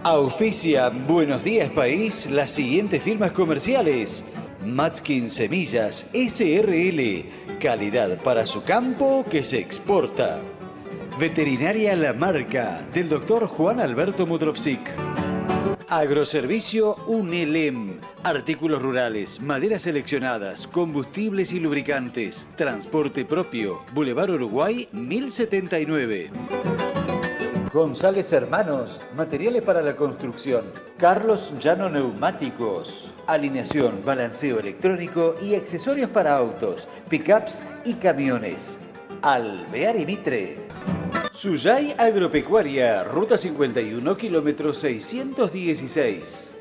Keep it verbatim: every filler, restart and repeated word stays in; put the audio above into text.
Auspicia Buenos Días País las siguientes firmas comerciales. Matskin Semillas S R L, calidad para su campo que se exporta. Veterinaria La Marca, del doctor Juan Alberto Mudrovsik. Agroservicio Unelem, artículos rurales, maderas seleccionadas, combustibles y lubricantes, transporte propio, Boulevard Uruguay mil setenta y nueve. González Hermanos, materiales para la construcción. Carlos Llano Neumáticos, alineación, balanceo electrónico y accesorios para autos, pickups y camiones. Alvear y Mitre. Suyay Agropecuaria, ruta cincuenta y uno, kilómetro seiscientos dieciséis.